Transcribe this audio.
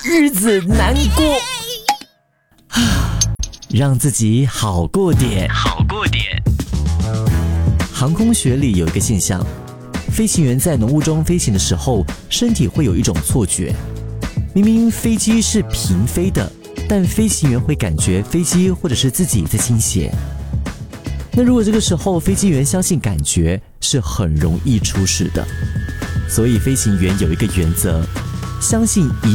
日子难过，让自己好过点。航空学里有一个现象，飞行员在浓雾中飞行的时候，身体会有一种错觉，明明飞机是平飞的，但飞行员会感觉飞机或者是自己在倾斜。那如果这个时候飞行员相信感觉，是很容易出事的。所以飞行员有一个原则，相信一